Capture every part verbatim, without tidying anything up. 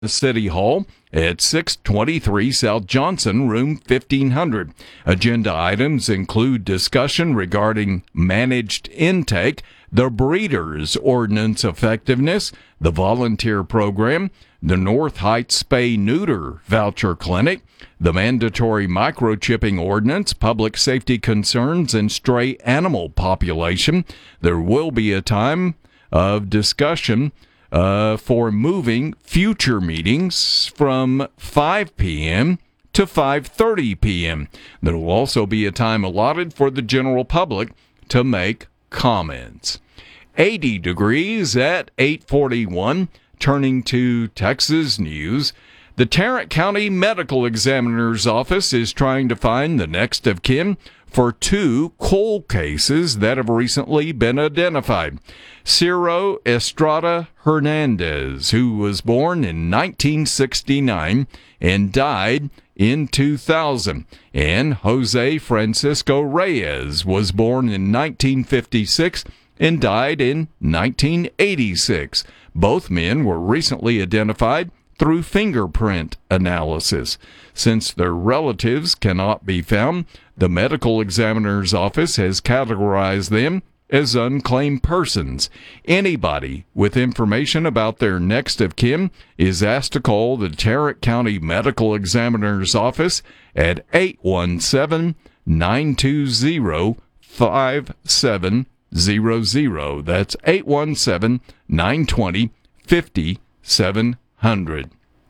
City Hall at six twenty-three South Johnson, room fifteen hundred. Agenda items include discussion regarding managed intake, the Breeders' Ordinance effectiveness, the volunteer program, the North Heights Spay-Neuter Voucher Clinic, the mandatory microchipping ordinance, public safety concerns, and stray animal population. There will be a time of discussion Uh, for moving future meetings from five p.m. to five thirty p.m. There will also be a time allotted for the general public to make comments. eighty degrees at eight forty-one. Turning to Texas news, the Tarrant County Medical Examiner's Office is trying to find the next of kin for two cold cases that have recently been identified. Ciro Estrada Hernandez, who was born in nineteen sixty-nine and died in two thousand, and Jose Francisco Reyes was born in nineteen fifty-six and died in nineteen eighty-six. Both men were recently identified through fingerprint analysis. Since their relatives cannot be found, the medical examiner's office has categorized them as unclaimed persons. Anybody with information about their next of kin is asked to call the Tarrant County Medical Examiner's Office at eight one seven, nine two zero, five seven zero zero. That's eight one seven, nine two zero, five seven zero zero.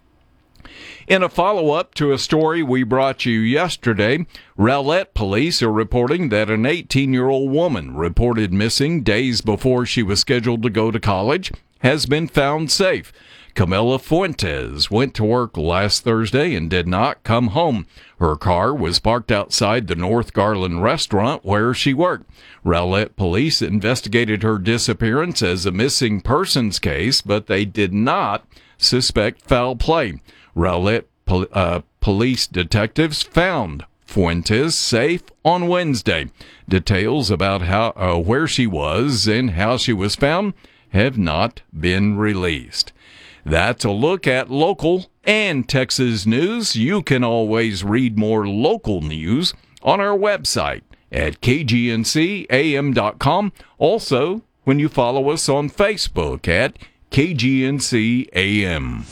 In a follow-up to a story we brought you yesterday, Rowlett police are reporting that an eighteen-year-old woman reported missing days before she was scheduled to go to college has been found safe. Camila Fuentes went to work last Thursday and did not come home. Her car was parked outside the North Garland restaurant where she worked. Rowlett police investigated her disappearance as a missing persons case, but they did not suspect foul play. Rowlett pol- uh, police detectives found Fuentes safe on Wednesday. Details about how uh, where she was and how she was found have not been released. That's a look at local and Texas news. You can always read more local news on our website at k g n c a m dot com. Also, when you follow us on Facebook at K G N C A M.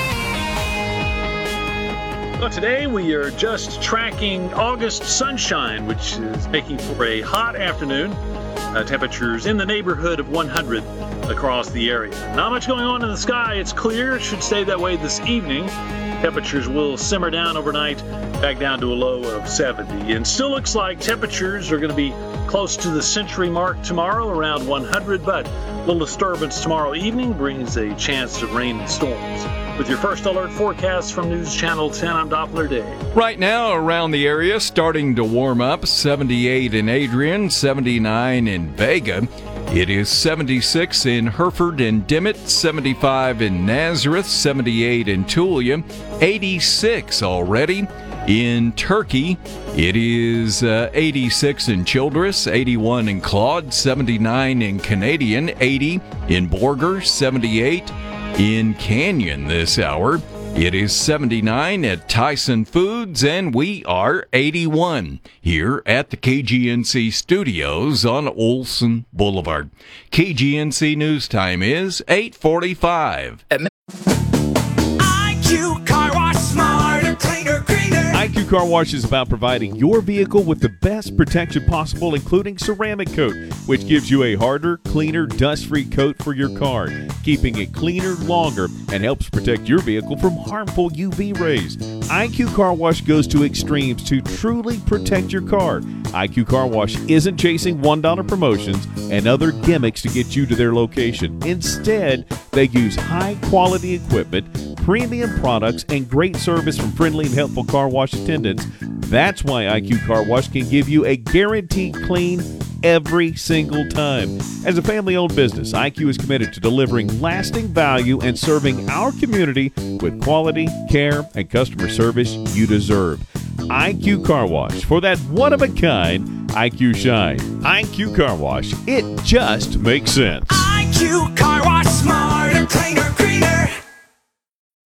Well, today we are just tracking August sunshine, which is making for a hot afternoon. Uh, temperatures in the neighborhood of one hundred across the area. Not much going on in the sky. It's clear. It should stay that way this evening. Temperatures will simmer down overnight, back down to a low of seventy. And still looks like temperatures are going to be close to the century mark tomorrow, around one hundred. But a little disturbance tomorrow evening brings a chance of rain and storms. With your first alert forecast from News Channel ten, I'm Doppler Dave. Right now around the area, starting to warm up, seventy-eight in Adrian, seventy-nine in Vega. It is seventy-six in Hereford and Dimmitt, seventy-five in Nazareth, seventy-eight in Tulia, eighty-six already in Turkey. It is uh, eighty-six in Childress, eighty-one in Claude, seventy-nine in Canadian, eighty in Borger, seventy-eight in Canyon this hour. It is seventy-nine at Tyson Foods, and we are eighty-one here at the K G N C studios on Olson Boulevard. K G N C News Time is eight forty-five. I Q Car Wash, smarter, cleaner, greener. I Q Car Wash is about providing your vehicle with the best protection possible, including ceramic coat, which gives you a harder, cleaner, dust-free coat for your car, keeping it cleaner longer and helps protect your vehicle from harmful U V rays. I Q Car Wash goes to extremes to truly protect your car. I Q Car Wash isn't chasing one dollar promotions and other gimmicks to get you to their location. Instead, they use high-quality equipment, premium products, and great service from friendly and helpful car wash attendants. That's why I Q Car Wash can give you a guaranteed clean every single time. As a family-owned business, I Q is committed to delivering lasting value and serving our community with quality, care, and customer service you deserve. I Q Car Wash, for that one-of-a-kind I Q shine. I Q Car Wash, it just makes sense. I Q Car Wash, smarter, cleaner, greener.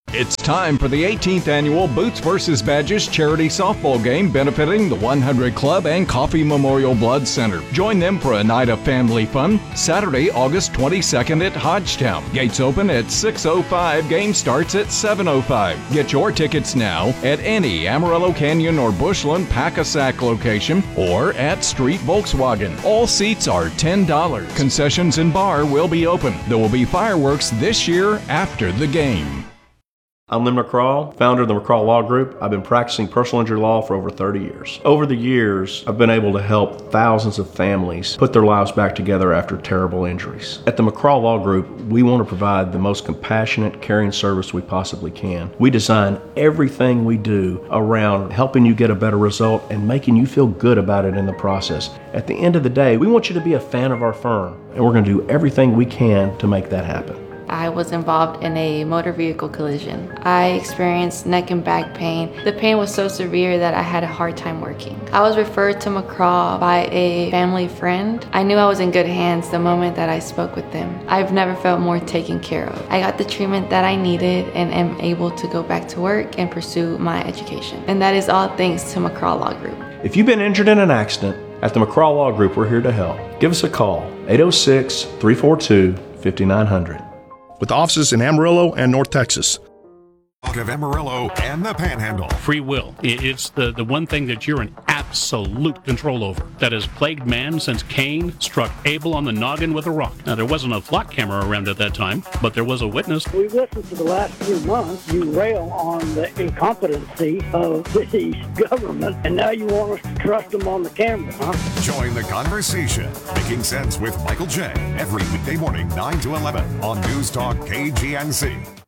It's time for the eighteenth annual Boots versus. Badges charity softball game benefiting the one hundred Club and Coffee Memorial Blood Center. Join them for a night of family fun Saturday, August twenty-second at Hodgetown. Gates open at six oh five. Game starts at seven oh five. Get your tickets now at any Amarillo Canyon or Bushland Pack-A-Sack location or at Street Volkswagen. All seats are ten dollars. Concessions and bar will be open. There will be fireworks this year after the game. I'm Lynn McCraw, founder of the McCraw Law Group. I've been practicing personal injury law for over thirty years. Over the years, I've been able to help thousands of families put their lives back together after terrible injuries. At the McCraw Law Group, we want to provide the most compassionate, caring service we possibly can. We design everything we do around helping you get a better result and making you feel good about it in the process. At the end of the day, we want you to be a fan of our firm, and we're going to do everything we can to make that happen. I was involved in a motor vehicle collision. I experienced neck and back pain. The pain was so severe that I had a hard time working. I was referred to McCraw by a family friend. I knew I was in good hands the moment that I spoke with them. I've never felt more taken care of. I got the treatment that I needed and am able to go back to work and pursue my education. And that is all thanks to McCraw Law Group. If you've been injured in an accident, at the McCraw Law Group, we're here to help. Give us a call, eight oh six, three four two, five nine zero zero. With offices in Amarillo and North Texas. Out of Amarillo and the Panhandle. Free will. It's the, the one thing that you're in absolute control over. That has plagued man since Cain struck Abel on the noggin with a rock. Now, there wasn't a flock camera around at that time, but there was a witness. We've listened to the last few months. You rail on the incompetency of the government, and now you want us to trust them on the camera, huh? Join the conversation. Making Sense with Michael J. Every weekday morning, nine to eleven on News Talk K G N C.